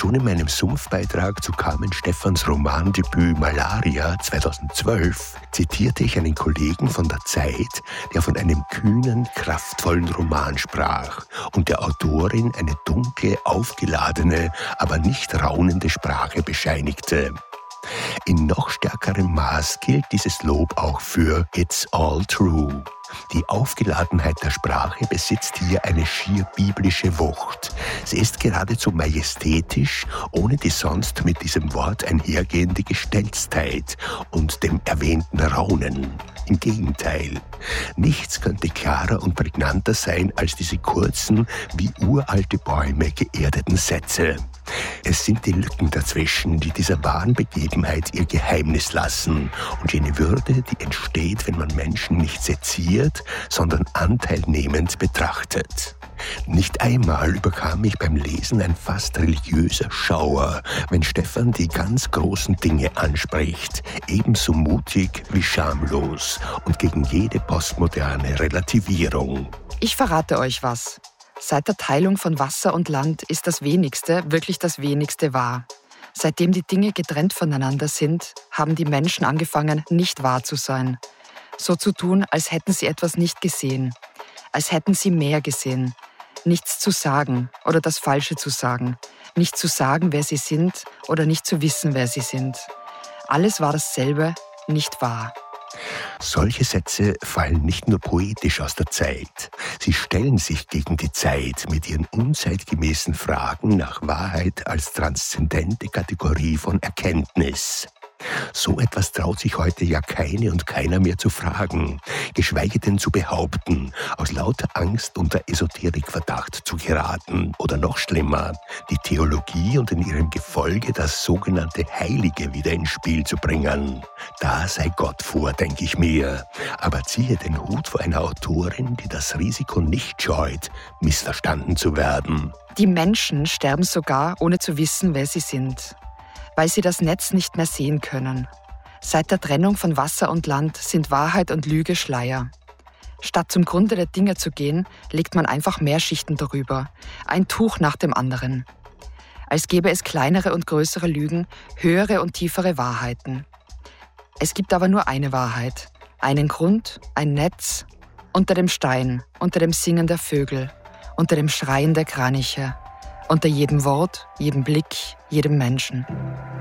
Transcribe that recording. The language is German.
Schon in meinem Sumpfbeitrag zu Carmen Stephans Romandebüt Malaria 2012 zitierte ich einen Kollegen von der Zeit, der von einem kühnen, kraftvollen Roman sprach und der Autorin eine dunkle, aufgeladene, aber nicht raunende Sprache bescheinigte. In noch stärkerem Maß gilt dieses Lob auch für It's All True. Die Aufgeladenheit der Sprache besitzt hier eine schier biblische Wucht. Sie ist geradezu majestätisch, ohne die sonst mit diesem Wort einhergehende Gestelztheit und dem erwähnten Raunen. Im Gegenteil, nichts könnte klarer und prägnanter sein als diese kurzen, wie uralte Bäume geerdeten Sätze. Es sind die Lücken dazwischen, die dieser wahren Begebenheit ihr Geheimnis lassen und jene Würde, die entsteht, wenn man Menschen nicht seziert, sondern anteilnehmend betrachtet. Nicht einmal überkam mich beim Lesen ein fast religiöser Schauer, wenn Stephan die ganz großen Dinge anspricht, ebenso mutig wie schamlos und gegen jede postmoderne Relativierung. Ich verrate euch was. Seit der Teilung von Wasser und Land ist das Wenigste wirklich das Wenigste wahr. Seitdem die Dinge getrennt voneinander sind, haben die Menschen angefangen, nicht wahr zu sein. So zu tun, als hätten sie etwas nicht gesehen, als hätten sie mehr gesehen. Nichts zu sagen oder das Falsche zu sagen. Nicht zu sagen, wer sie sind oder nicht zu wissen, wer sie sind. Alles war dasselbe, nicht wahr. Solche Sätze fallen nicht nur poetisch aus der Zeit. Sie stellen sich gegen die Zeit mit ihren unzeitgemäßen Fragen nach Wahrheit als transzendente Kategorie von Erkenntnis. So etwas traut sich heute ja keine und keiner mehr zu fragen, geschweige denn zu behaupten, aus lauter Angst unter Esoterikverdacht zu geraten oder noch schlimmer, die Theologie und in ihrem Gefolge das sogenannte Heilige wieder ins Spiel zu bringen. Da sei Gott vor, denke ich mir, aber ziehe den Hut vor einer Autorin, die das Risiko nicht scheut, missverstanden zu werden. Die Menschen sterben sogar, ohne zu wissen, wer sie sind, weil sie das Netz nicht mehr sehen können. Seit der Trennung von Wasser und Land sind Wahrheit und Lüge Schleier. Statt zum Grunde der Dinge zu gehen, legt man einfach mehr Schichten darüber, ein Tuch nach dem anderen. Als gäbe es kleinere und größere Lügen, höhere und tiefere Wahrheiten. Es gibt aber nur eine Wahrheit, einen Grund, ein Netz, unter dem Stein, unter dem Singen der Vögel, unter dem Schreien der Kraniche, unter jedem Wort, jedem Blick, jedem Menschen.